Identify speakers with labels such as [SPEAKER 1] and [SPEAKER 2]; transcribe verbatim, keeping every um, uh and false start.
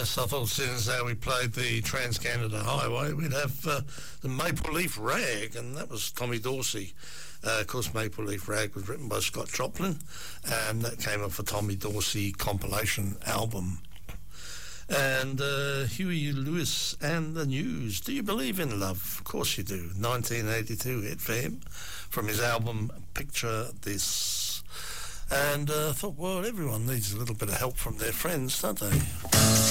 [SPEAKER 1] Yes, I thought seeing as how we played the Trans-Canada Highway, we'd have uh, the Maple Leaf Rag, and that was Tommy Dorsey. Uh, of course, Maple Leaf Rag was written by Scott Joplin, and that came off a Tommy Dorsey compilation album. And uh, Huey Lewis and the News. Do you believe in love? Of course you do. nineteen eighty-two hit for him from his album Picture This. And I uh, thought, well, everyone needs a little bit of help from their friends, don't they?